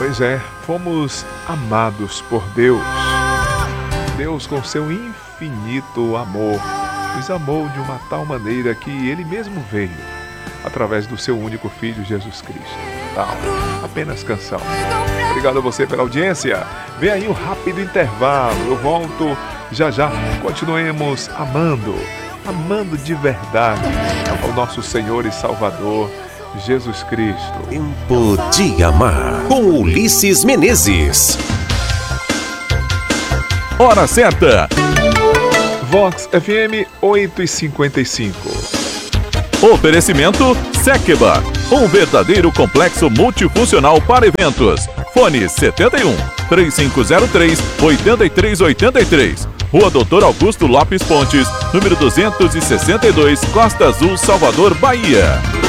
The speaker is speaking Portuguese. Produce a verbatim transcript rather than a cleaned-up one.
Pois é, fomos amados por Deus. Deus, com seu infinito amor, nos amou de uma tal maneira que Ele mesmo veio, através do seu único Filho, Jesus Cristo. Tal, apenas canção. Obrigado a você pela audiência. Vem aí um rápido intervalo. Eu volto já já. Continuemos amando, amando de verdade ao nosso Senhor e Salvador, Jesus Cristo. Tempo de Amar, com Ulisses Menezes. Hora certa. Vox F M oito e cinquenta e cinco. Oferecimento Sekba, um verdadeiro complexo multifuncional para eventos. Fone setenta e um, três cinco zero três, oito três oito três. Rua Doutor Augusto Lopes Pontes, número duzentos e sessenta e dois, Costa Azul, Salvador, Bahia.